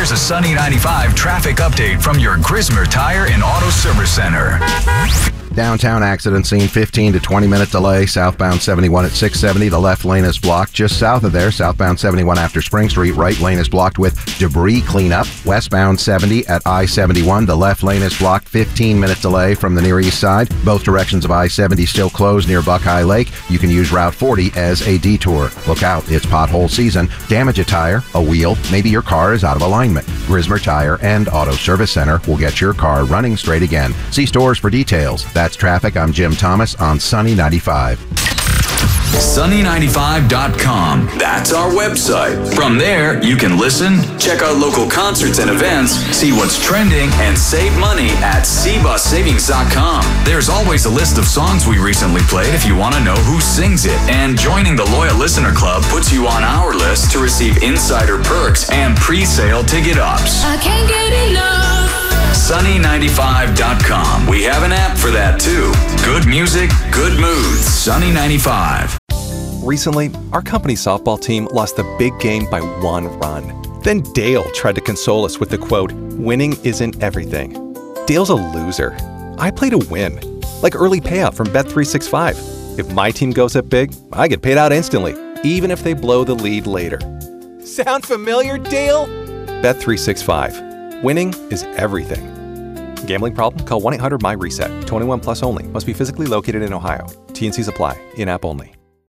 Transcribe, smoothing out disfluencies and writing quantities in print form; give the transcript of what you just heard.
Here's a Sunny 95 traffic update from your Grismer Tire and Auto Service Center. Downtown accident scene, 15 to 20 minute delay. Southbound 71 at 670. The left lane is blocked. Just south of there, southbound 71 after Spring Street. Right lane is blocked with debris cleanup. Westbound 70 at I-71. The left lane is blocked. 15-minute delay from the Near East Side. Both directions of I-70 still closed near Buckeye Lake. You can use Route 40 as a detour. Look out, it's pothole season. Damage a tire, a wheel, maybe your car is out of alignment. Grismer Tire and Auto Service Center will get your car running straight again. See stores for details. That's traffic. I'm Jim Thomas on Sunny 95. Sunny95.com. That's our website. From there, you can listen, check out local concerts and events, see what's trending, and save money at cbussavings.com. There's always a list of songs we recently played if you want to know who sings it. And joining the Loyal Listener Club puts you on our list to receive insider perks and pre-sale ticket ups. I can't get enough. Sunny95.com. We have an app for that too. Good music, good moods. Sunny 95. Recently, our company's softball team lost the big game by 1 run. Then Dale tried to console us with the quote, "Winning isn't everything." Dale's a loser. I play to win, like early payout from Bet365. If my team goes up big, I get paid out instantly, even if they blow the lead later. Sound familiar, Dale? Bet365. Winning is everything. Gambling problem? Call 1-800-MY-RESET. 21 plus only. Must be physically located in Ohio. T&Cs apply. In-app only.